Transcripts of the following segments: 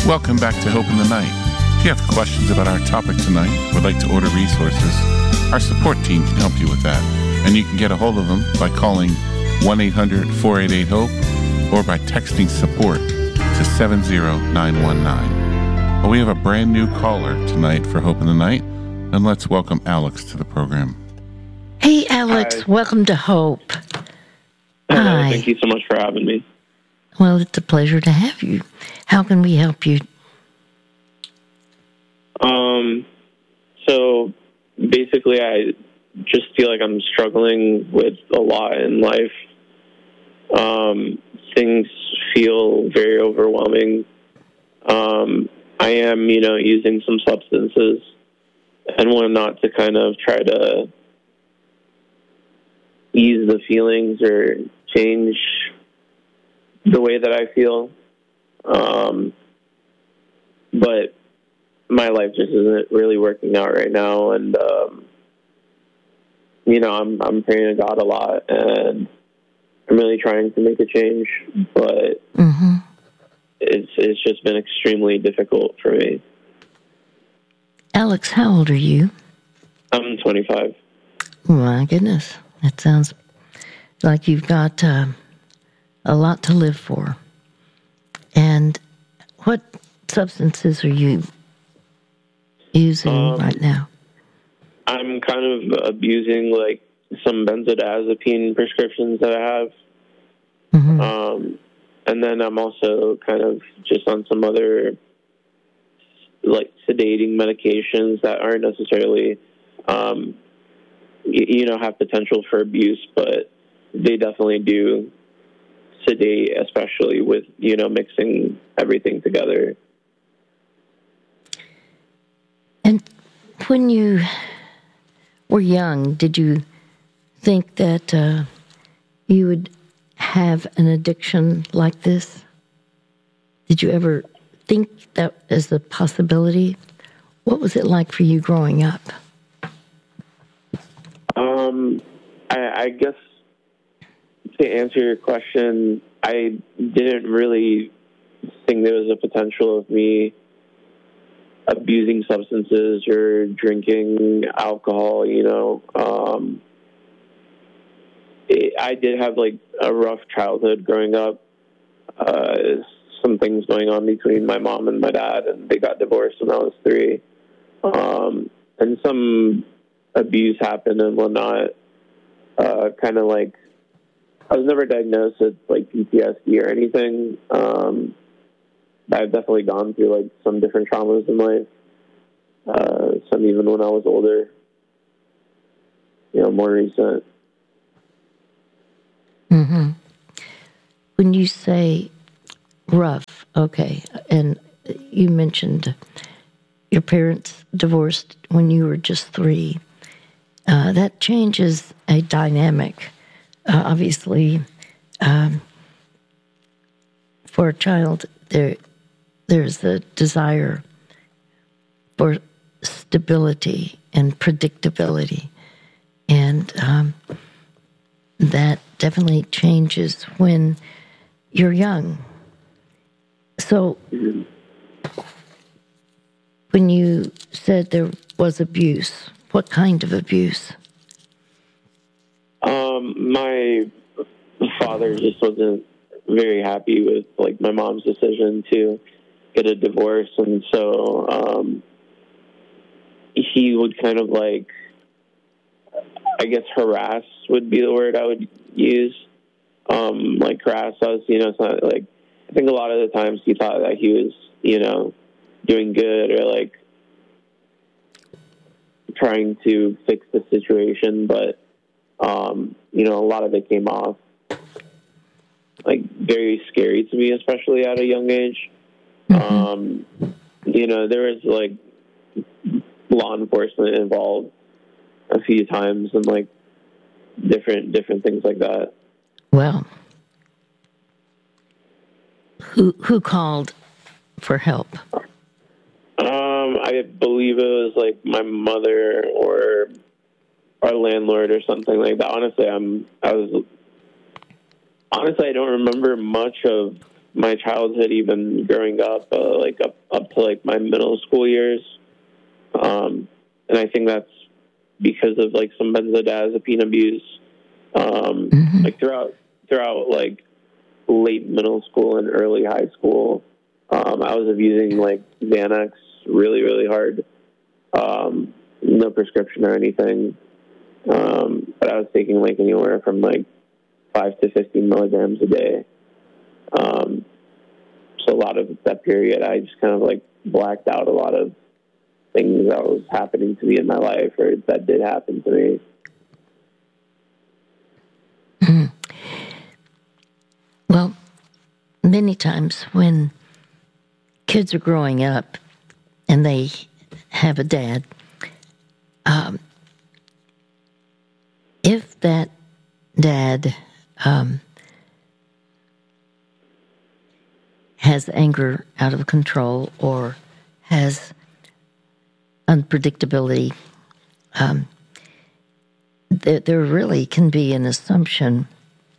Welcome back to Hope in the Night. If you have questions about our topic tonight or would like to order resources, our support team can help you with that. And you can get a hold of them by calling 1-800-488-HOPE or by texting support to 70919. Well, we have a brand new caller tonight for Hope in the Night, and let's welcome Alex to the program. Hey, Alex. Hi. Welcome to Hope. Hello, Hi. thank you so much for having me. Well, it's a pleasure to have you. How can we help you? So basically I just feel like I'm struggling with a lot in life. Things feel very overwhelming. I am, using some substances and whatnot to kind of try to ease the feelings or change the way that I feel. But my life just isn't really working out right now. And, I'm praying to God a lot and I'm really trying to make a change, but it's just been extremely difficult for me. Alex, how old are you? I'm 25. My goodness. That sounds like you've got a lot to live for. And what substances are you using right now? I'm kind of abusing like some benzodiazepine prescriptions that I have. And then I'm also kind of just on some other like sedating medications that aren't necessarily, have potential for abuse, but they definitely do sedate, especially with, mixing everything together. And when you were young, did you think that you would have an addiction like this? Did you ever think that as a possibility? What was it like for you growing up? I guess to answer your question, I didn't really think there was a potential of me abusing substances or drinking alcohol, I did have like a rough childhood growing up. Some things going on between my mom and my dad, and they got divorced when I was 3. And some abuse happened and whatnot. Kind of like, I was never diagnosed with like PTSD or anything. I've definitely gone through like some different traumas in life. Some even when I was older, more recent. When you say rough, okay, and you mentioned your parents divorced when you were just 3. That changes a dynamic. Obviously, for a child, there's a desire for stability and predictability, and that definitely changes when you're young. So, when you said there was abuse, what kind of abuse? My father just wasn't very happy with like my mom's decision to get a divorce, and so he would kind of like, I guess harass would be the word I would use. Like harass us, it's not like, I think a lot of the times he thought that he was, doing good or like trying to fix the situation, but a lot of it came off like very scary to me, especially at a young age. There was like law enforcement involved a few times and like different things like that. Well, who called for help? I believe it was like my mother or our landlord or something like that. Honestly, I don't remember much of my childhood, even growing up, up to like my middle school years. And I think that's because of like some benzodiazepine abuse. Like throughout like late middle school and early high school, I was abusing like Xanax really, really hard. No prescription or anything. But I was taking like anywhere from like 5 to 15 milligrams a day. So a lot of that period, I just kind of like blacked out a lot of things that was happening to me in my life, or that did happen to me. Well, many times when kids are growing up and they have a dad, if that dad has anger out of control or has unpredictability, there really can be an assumption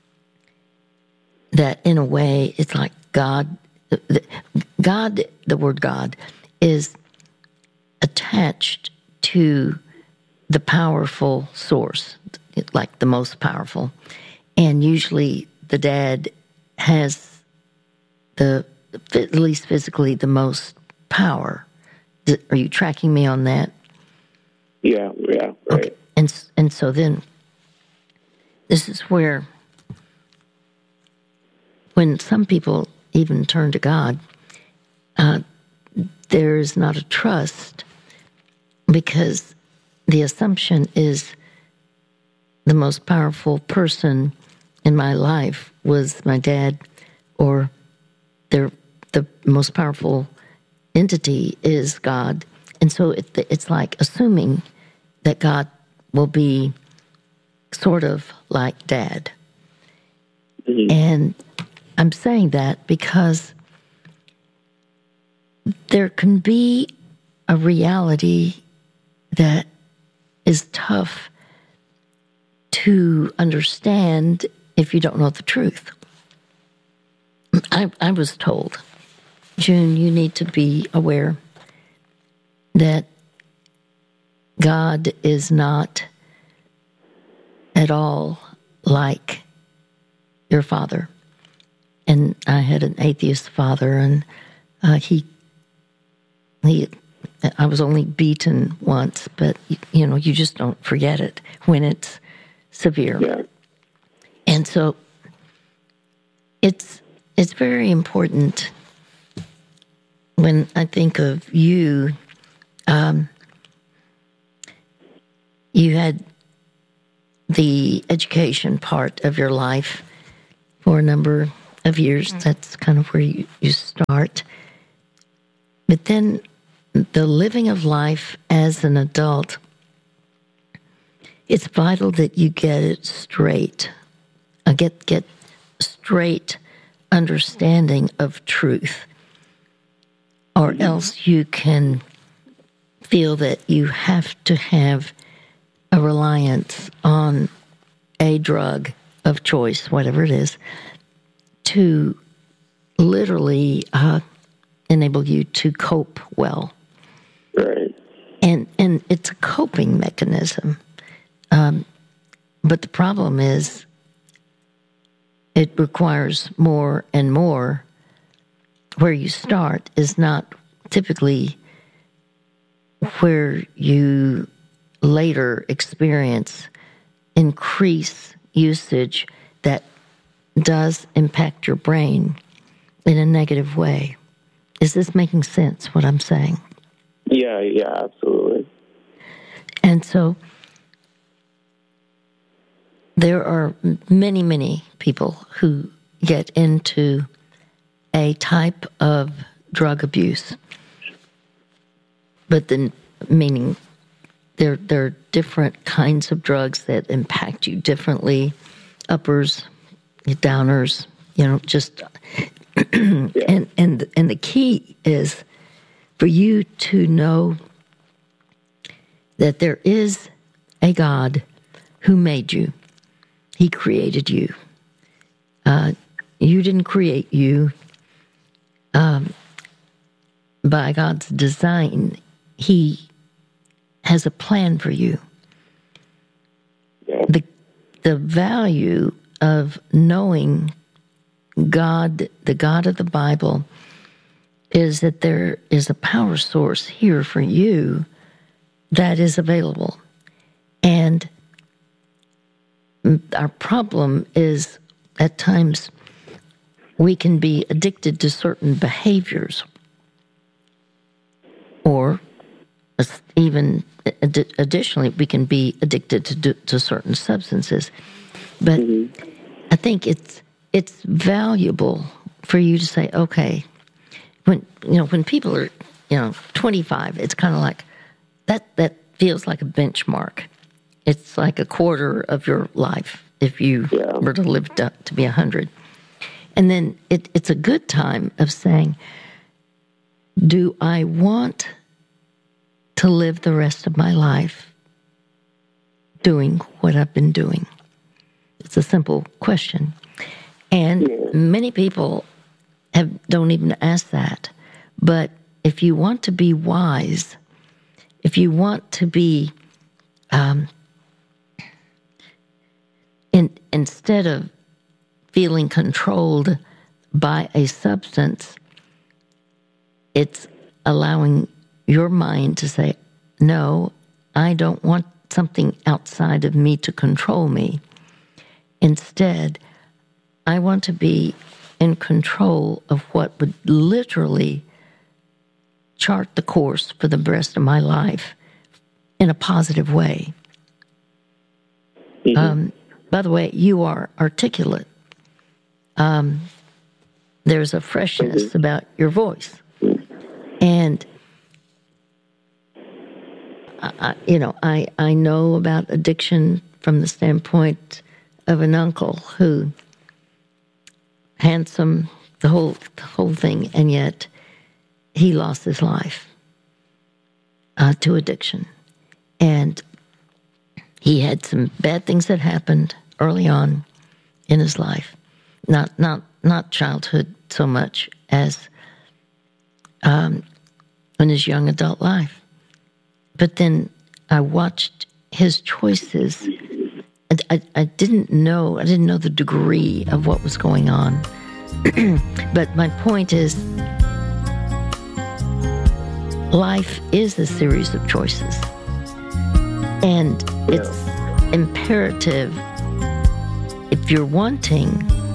that in a way it's like God, the word God, is attached to the powerful source, like the most powerful. And usually the dad has at least physically, the most power. Are you tracking me on that? Yeah, right. Okay. And so then this is where when some people even turn to God, there is not a trust because the assumption is the most powerful person in my life was my dad, or the most powerful entity is God. And so it's like assuming that God will be sort of like Dad. Mm-hmm. And I'm saying that because there can be a reality that is tough to understand if you don't know the truth. I was told, June, you need to be aware that God is not at all like your father. And I had an atheist father, and I was only beaten once, but you just don't forget it when it's severe. Yeah. And so it's very important when I think of you. You had the education part of your life for a number of years. That's kind of where you start. But then the living of life as an adult, it's vital that you get it straight. Get straight understanding of truth, or else you can feel that you have to have a reliance on a drug of choice, whatever it is, to literally enable you to cope well. Right. And it's a coping mechanism. But the problem is it requires more and more. Where you start is not typically where you later experience increased usage that does impact your brain in a negative way. Is this making sense, what I'm saying? Yeah, absolutely. And so there are many, many people who get into a type of drug abuse, but then meaning there are different kinds of drugs that impact you differently, uppers, downers, just yeah. and the key is for you to know that there is a God who made you. He created you. You didn't create you. by God's design, He has a plan for you. Yeah. The value of knowing God, the God of the Bible, is that there is a power source here for you that is available. And our problem is at times we can be addicted to certain behaviors, or even additionally, we can be addicted to certain substances. But I think it's valuable for you to say, okay, when people are 25, it's kind of like that feels like a benchmark. It's like a quarter of your life if you were to live to be 100. And then it's a good time of saying, do I want to live the rest of my life doing what I've been doing? It's a simple question. And many people don't even ask that. But if you want to be wise, if you want to be, instead of feeling controlled by a substance, it's allowing your mind to say, no, I don't want something outside of me to control me. Instead, I want to be in control of what would literally chart the course for the rest of my life in a positive way. By the way, you are articulate. There's a freshness about your voice. And I know about addiction from the standpoint of an uncle who, handsome, the whole thing, and yet he lost his life to addiction. And he had some bad things that happened early on in his life, not childhood so much as in his young adult life. But then I watched his choices. I didn't know the degree of what was going on. But my point is, life is a series of choices. And it's imperative, if you're wanting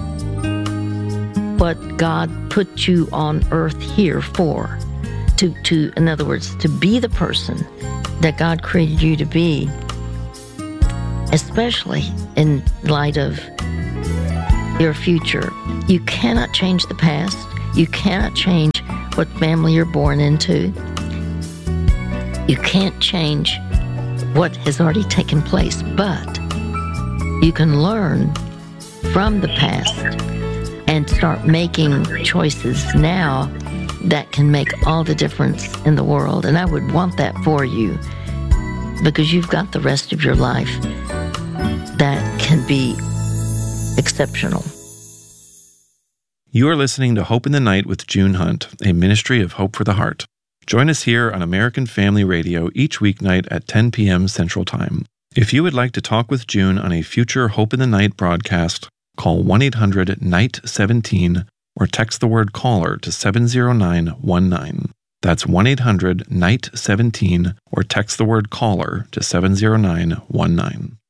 what God put you on earth here for, to in other words, to be the person that God created you to be, especially in light of your future. You cannot change the past. You cannot change what family you're born into. You can't change what has already taken place, but you can learn from the past and start making choices now that can make all the difference in the world. And I would want that for you, because you've got the rest of your life that can be exceptional. You are listening to Hope in the Night with June Hunt, a ministry of Hope for the Heart. Join us here on American Family Radio each weeknight at 10 p.m. Central Time. If you would like to talk with June on a future Hope in the Night broadcast, call 1-800-NIGHT-17 or text the word CALLER to 70919. That's 1-800-NIGHT-17 or text the word CALLER to 70919.